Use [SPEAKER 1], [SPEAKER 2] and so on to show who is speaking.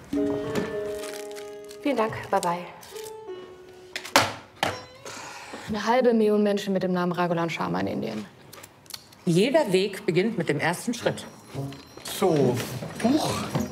[SPEAKER 1] Vielen Dank. Bye-bye.
[SPEAKER 2] 500.000 Menschen mit dem Namen Raghulam Sharma in Indien.
[SPEAKER 3] Jeder Weg beginnt mit dem ersten Schritt.
[SPEAKER 4] So. Huch.